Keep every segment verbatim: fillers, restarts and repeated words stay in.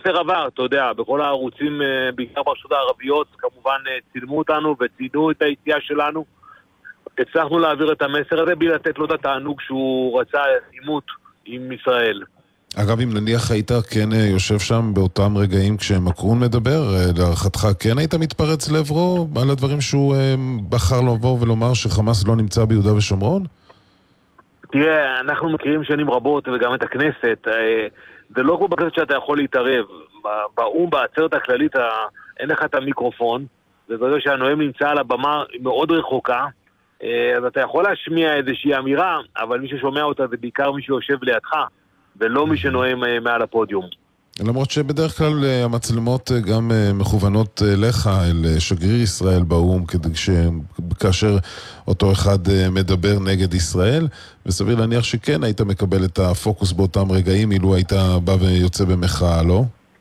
המסר עבר, אתה יודע, בכל הערוצים, בעיקר ברשות הערביות, כמובן צילמו אותנו וציינו את היציאה שלנו. הצלחנו להעביר את המסר הזה בלי לתת לו את התענוג שהוא רצה עימות עם ישראל. אגב, אם נניח היית כן יושב שם באותם רגעים כשמקרון מדבר, להערכתך כן היית מתפרץ לעברו על הדברים שהוא בחר לבוא ולומר שחמאס לא נמצא ביהודה ושומרון? תראה, אנחנו מכירים שנים רבות וגם את הכנסת. זה לא כמו בכנסת שאתה יכול להתערב. באום, בעצרת הכללית, אין לך את המיקרופון, וברגע שהנואם נמצא על הבמה מאוד רחוקה, אז אתה יכול להשמיע איזושהי אמירה, אבל מי ששומע אותה זה בעיקר מי שיושב לידך, ולא מי שנואם מעל הפודיום. למרות שבדרך כלל המצלמות גם מכוונות לך אל שגריר ישראל באום, כאשר אותו אחד מדבר נגד ישראל, וסביר להניח שכן היית מקבל את הפוקוס באותם רגעים, אילו היית בא ויוצא במחאה, לא?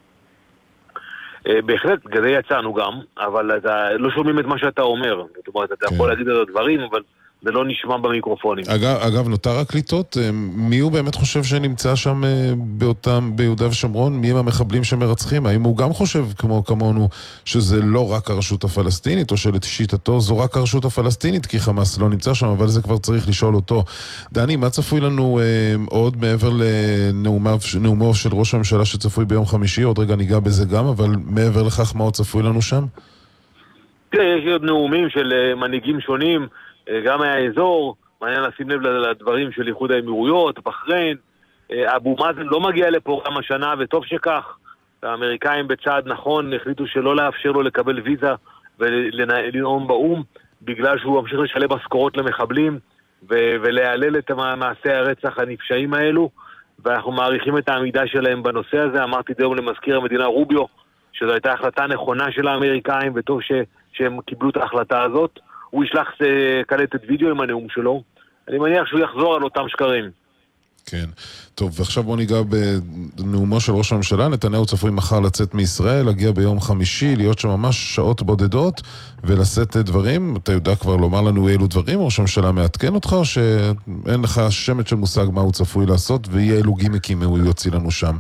בהחלט, כזה יצאנו גם, אבל אתה לא שומעים את מה שאתה אומר. זאת אומרת, אתה יכול להגיד את הדברים, אבל זה לא נשמע במיקרופונים. אגב, אגב, נותר רק ליטות, מי הוא באמת חושב שנמצא שם באותם, ביהודה ושומרון? מי הם המחבלים שמרצחים? האם הוא גם חושב, כמו כמונו, שזה לא רק הרשות הפלסטינית, או שלשיטתו זו רק הרשות הפלסטינית, כי חמאס לא נמצא שם, אבל זה כבר צריך לשאול אותו. דני, מה צפוי לנו אה, עוד מעבר לנאומו של ראש הממשלה שצפוי ביום חמישי? עוד רגע ניגע בזה גם, אבל מעבר לכך, מה עוד צפוי לנו שם? תראה, יש עוד נאומים של מנהיגים שונים, גם מהאזור, מעניין לשים לב לדברים של איחוד האמירויות, בחריין. אבו מאזן לא מגיע לפה גם השנה, וטוב שכך. האמריקאים בצעד נכון החליטו שלא לאפשר לו לקבל ויזה ולנאום באום, בגלל שהוא ממשיך לשלם משכורות למחבלים ולהעלל את מעשי הרצח הנפשעים האלו, ואנחנו מעריכים את העמידה שלהם בנושא הזה. אמרתי דיום למזכיר המדינה רוביו שזו הייתה החלטה נכונה של האמריקאים, וטוב ש... שהם קיבלו את ההחלטה הזאת. הוא ישלח קלטת וידאו עם הנאום שלו. אני מניח שהוא יחזור על אותם שקרים. כן. טוב, ועכשיו בוא ניגע בנאומו של ראש הממשלה. נתניהו צפוי מחר לצאת מישראל, להגיע ביום חמישי, להיות שם ממש שעות בודדות, ולשאת דברים. אתה יודע כבר לומר לנו אילו דברים? ראש הממשלה מעדכן אותך, או שאין לך שמץ של מושג מה הוא צפוי לעשות, ויהיה אילו גימיקים הוא יוציא לנו שם?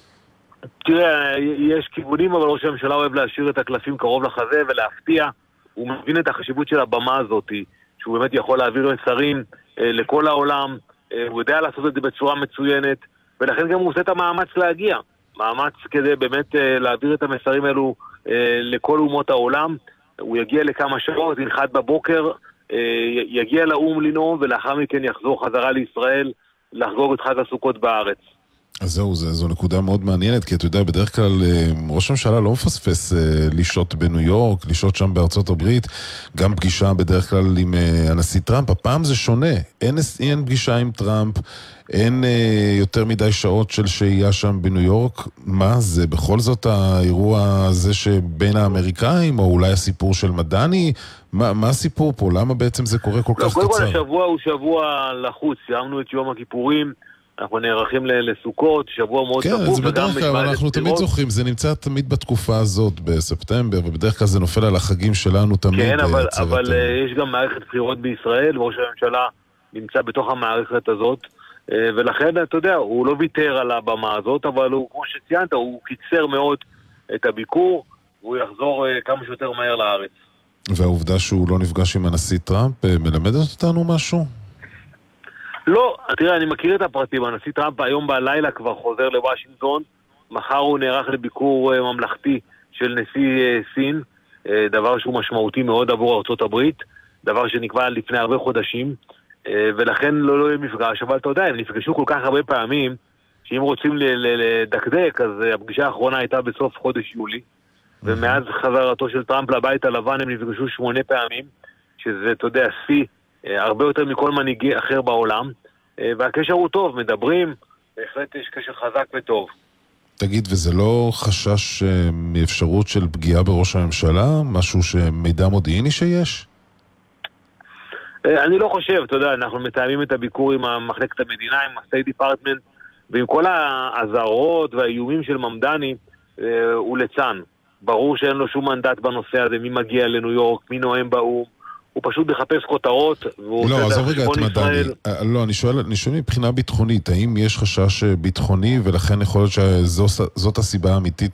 תראה, יש כיוונים, אבל ראש הממשלה אוהב להשאיר את הקלפים קרוב לחזה ולהפתיע. הוא מבין את החשיבות של הבמה הזאת, שהוא באמת יכול להעביר מסרים אה, לכל העולם, אה, הוא יודע לעשות את זה בצורה מצוינת, ולכן גם הוא עושה את המאמץ להגיע. מאמץ כדי באמת אה, להעביר את המסרים האלו אה, לכל אומות העולם. הוא יגיע לכמה שעות, ינחת בבוקר, אה, יגיע לאום לנאום, ולאחר מכן יחזור חזרה לישראל, לחגוג את חג הסוכות בארץ. אז זהו, זו, זו נקודה מאוד מעניינת, כי אתה יודע, בדרך כלל ראש הממשלה לא מפספס לשהות בניו יורק, לשהות שם בארצות הברית, גם פגישה בדרך כלל עם הנשיא טראמפ. הפעם זה שונה, אין, אין פגישה עם טראמפ, אין יותר מדי שעות של שהייה שם בניו יורק. מה זה? בכל זאת האירוע הזה שבין האמריקאים, או אולי הסיפור של מדני? מה, מה הסיפור פה? למה בעצם זה קורה כל לא, כך קצר? כל השבוע הוא שבוע לחוץ, סיימנו את יום הכיפורים, אנחנו נערכים לסוכות, שבוע מאוד ספור. כן, זה בדרך כלל, אבל אנחנו תמיד זוכרים, זה נמצא תמיד בתקופה הזאת, בספטמבר, ובדרך כלל זה נופל על החגים שלנו תמיד. כן, אבל, אבל יש גם מערכת בחירות בישראל, וראש הממשלה נמצא בתוך המערכת הזאת, ולכן, אתה יודע, הוא לא ויתר על הבמה הזאת, אבל הוא, כמו שציינת, הוא קיצר מאוד את הביקור, והוא יחזור כמה שיותר מהר לארץ. והעובדה שהוא לא נפגש עם הנשיא טראמפ, מלמדת אותנו משהו? לא, תראה, אני מכיר את הפרטים. הנשיא טראמפ היום בלילה כבר חוזר לוושינגטון, מחר הוא נערך לביקור ממלכתי של נשיא סין, דבר שהוא משמעותי מאוד עבור ארצות הברית, דבר שנקבע לפני הרבה חודשים, ולכן לא לא יהיה מפגש, אבל אתה יודע, הם נפגשו כל כך הרבה פעמים, שאם רוצים לדקדק, אז הפגישה האחרונה הייתה בסוף חודש יולי, ומאז חזרתו של טראמפ לבית הלבן הם נפגשו שמונה פעמים, שזה, אתה יודע, שיא, הרבה יותר מכל מנהיגי אחר בעולם, והקשר הוא טוב, מדברים, בהחלט יש קשר חזק וטוב. תגיד, וזה לא חשש מאפשרות של פגיעה בראש הממשלה? משהו שמידע מודיעיני שיש? אני לא חושב, אתה יודע, אנחנו מתאמים את הביקור עם מחלקת המדינה, עם ה-State Department, ועם כל האזהרות והאיומים של ממדני, הוא ליצן. ברור שאין לו שום מנדט בנושא הזה, מי מגיע לניו יורק, מי נואם באום, הוא פשוט מחפש כותרות, והוא לא, עושה עזוב רגע את מדני. לא, אני שואל, אני שואל מבחינה ביטחונית, האם יש חשש ביטחוני, ולכן יכול להיות שזאת הסיבה האמיתית